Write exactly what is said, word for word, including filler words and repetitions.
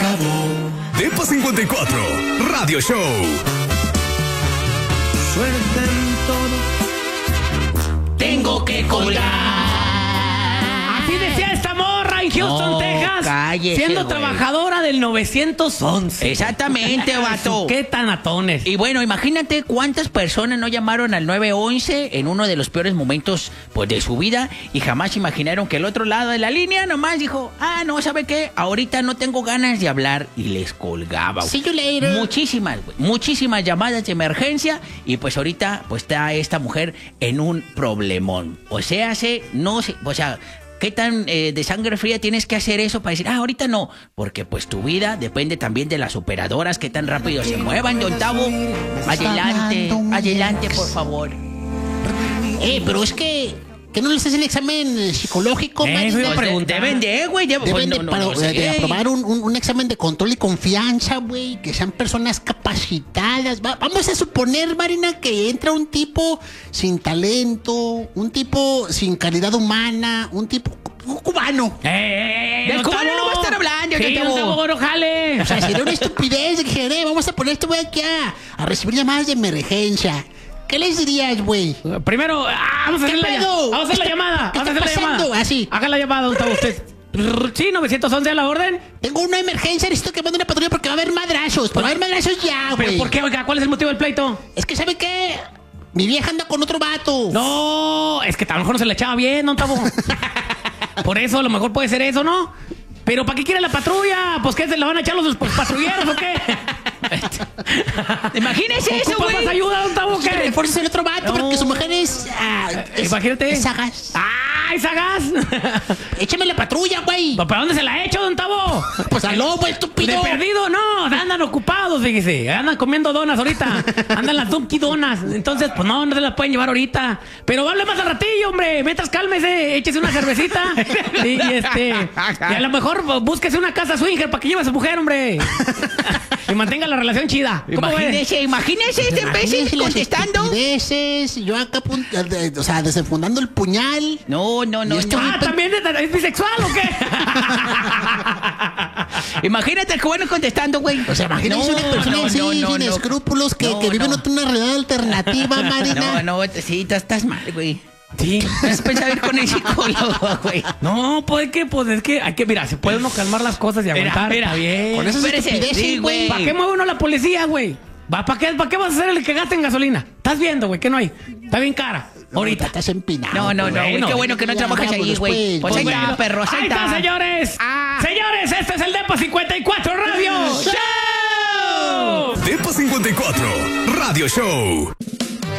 acabó. Depa cincuenta y cuatro, Radio Show. Suerte en todo. Tengo que colgar. Así decía esta morra en Houston, No, Texas. cállese, siendo güey. trabajadora del novecientos once. Exactamente, vato. Qué tanatones. Y bueno, imagínate cuántas personas no llamaron al nueve once en uno de los peores momentos pues de su vida y jamás imaginaron que el otro lado de la línea nomás dijo, ah, no, ¿sabe qué? Ahorita no tengo ganas de hablar y les colgaba. See you later. Muchísimas, güey, muchísimas llamadas de emergencia y pues ahorita pues está esta mujer en un problemón. O sea, se, no sé, o sea... ¿Qué tan eh, de sangre fría tienes que hacer eso para decir, ah, ahorita no? Porque pues tu vida depende también de las operadoras, qué tan rápido se muevan, don Tavo. Adelante, adelante, por favor. Eh, pero es que... ¿Que no les hacen examen psicológico, Eh, Marina? eso iba a Pues de- preguntar. deben de, güey. de- Deben pues, de, no, no, paro- no sé. de aprobar un, un- un examen de control y confianza, güey. Que sean personas capacitadas. Va- vamos a suponer, Marina, que entra un tipo sin talento, un tipo sin calidad humana, un tipo un cubano. Eh, eh, eh, Del don cubano Tavo. no va a estar hablando, Sí, don don Tavo. Tavo, bueno, jale. O sea, sería una estupidez de que dijera, "Eh, vamos a poner este güey aquí a, a recibir llamadas de emergencia. ¿Qué les dirías, güey? Primero, ah, vamos a hacer ¿Qué la, pedo? vamos a hacer la ¿Qué- llamada. qué Vamos a está hacer la pasando? llamada. Así. Haga la llamada, don Tavo, usted. Sí, novecientos once a la orden. Tengo una emergencia, necesito que mande una patrulla porque va a haber madrazos. Pero va a haber madrazos ya, güey. ¿Pero por qué, oiga? ¿Cuál es el motivo del pleito? Es que, ¿sabe qué? Mi vieja anda con otro vato. No, es que a lo mejor no se le echaba bien, don Tavo. Por eso, a lo mejor puede ser eso, ¿no? Pero ¿para qué quiere la patrulla? ¿Pues qué, se la van a echar los pues, patrulleros o qué? Imagínese eso, ¿Ocupa güey. más ayuda, don Tavo, o Que qué? refuerces el otro vato No. porque su mujer es... ah, es Imagínate. Es sagaz. ¡Ay, sagaz! Échame la patrulla, güey. ¿Para dónde se la ha hecho, don Tavo? Pues al lobo, De estúpido. perdido, no, andan ocupados, fíjese. Andan comiendo donas ahorita. Andan las Dumpty Donas. Entonces, pues no, no se las pueden llevar ahorita. Pero hable más al ratillo, hombre. Mientras cálmese, échese una cervecita. Y, y este. Y a lo mejor pues, búsquese una casa swinger para que lleve a su mujer, hombre. Y mantenga la relación chida. ¿Cómo ve? Imagínese, imagínese este imbécil Imagínense las contestando. estupideces, yo acá, pun- de- o sea, desenfundando el puñal. No, no, no, Y esto- no. Ah, ¿también es, es bisexual o qué? Imagínate el cubano contestando, güey. O sea, imagínense No, una persona no, así, no, no, sin no. escrúpulos, que, No, que vive no. en otra- una realidad alternativa, Marina. No, no, sí, estás, estás mal, güey. Sí. Vas a pensar ir con el psicólogo, güey. No, pues que, pues es que hay que, mira, se puede uno calmar las cosas y aguantar. mira. Está bien. Con esas Espérese, estupideces, sí, güey. güey. ¿Para qué mueve uno la policía, güey? ¿Va- ¿Para qué, ¿Para qué vas a ser el que gaste en gasolina? ¿Estás viendo, güey? Que no hay. Está bien cara. Ahorita. Estás empinado. No, no, no, güey. Bueno, Qué bueno que no ya, trabajas ahí, vámonos, güey. pues. Pues ahí Pues está, bueno. perro, Ahí ahí está, está. señores. Ah. Señores, este es el Depa cincuenta y cuatro Radio Show. Depa cincuenta y cuatro, Radio Show.